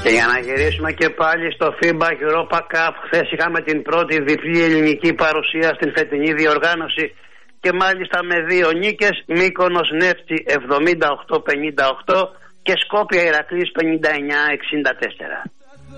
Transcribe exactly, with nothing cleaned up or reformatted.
Και για να γυρίσουμε και πάλι στο φίμπα Europa Cup, χθες είχαμε την πρώτη διπλή ελληνική παρουσία στην φετινή διοργάνωση και μάλιστα με δύο νίκες, Μύκονος Νεύτσι εβδομήντα οκτώ πενήντα οκτώ και Σκόπια Ηρακλής πενήντα εννιά εξήντα τέσσερα.